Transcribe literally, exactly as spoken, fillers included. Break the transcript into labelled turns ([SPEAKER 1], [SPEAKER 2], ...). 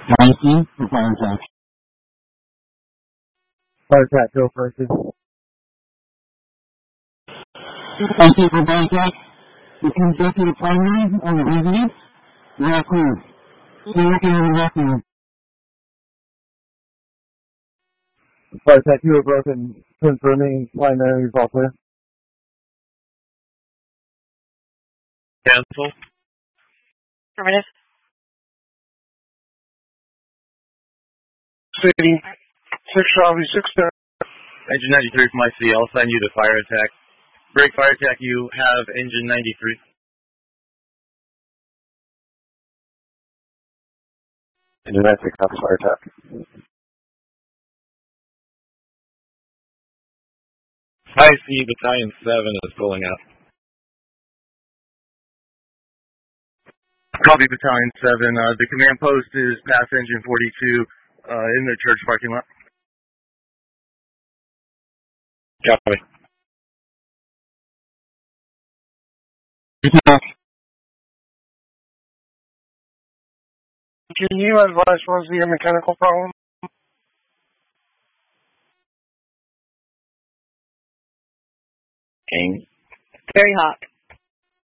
[SPEAKER 1] nineteen for fire attack.
[SPEAKER 2] Fire attack, go first.
[SPEAKER 1] nineteen for fire attack. You can go to the primary on the residence. You're all clear. You're looking at the raccoon.
[SPEAKER 2] Fire attack, you were broken. Confirming primary is all clear.
[SPEAKER 3] Cancel.
[SPEAKER 4] Affirmative.
[SPEAKER 5] Stating six Charlie six there.
[SPEAKER 3] Engine ninety-three from I C. I'll send you the fire attack. Break fire attack, you have engine ninety-three.
[SPEAKER 2] Engine ninety-three, copy fire attack.
[SPEAKER 3] I C Battalion seven is pulling up. Copy Battalion seven. Uh, the command post is past engine forty-two uh, in the church parking lot. Copy.
[SPEAKER 5] Can you advise what's the mechanical problem?
[SPEAKER 3] King.
[SPEAKER 4] Very hot.